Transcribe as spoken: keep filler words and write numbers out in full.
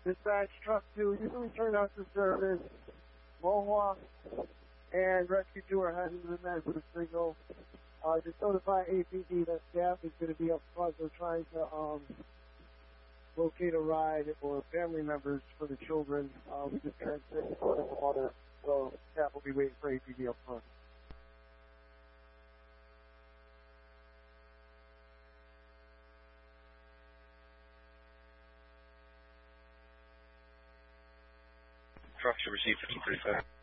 Dispatch truck two, you can return out to service. Mohawk and Rescue two are heading to the men for the signal. Uh, just notify A P D that staff is going to be up front. They're trying to um, locate a ride or family members for the children. Uh, we just transferred to the water, so staff will be waiting for A P D up front. Truck should receive fifteen thirty-five.